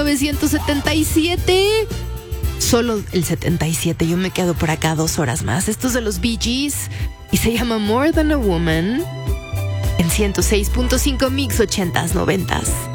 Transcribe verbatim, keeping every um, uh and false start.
mil novecientos setenta y siete. Solo el setenta y siete, yo me quedo por acá dos horas más. Esto es de los Bee Gees y se llama More Than a Woman en ciento seis punto cinco Mix ochentas, noventas.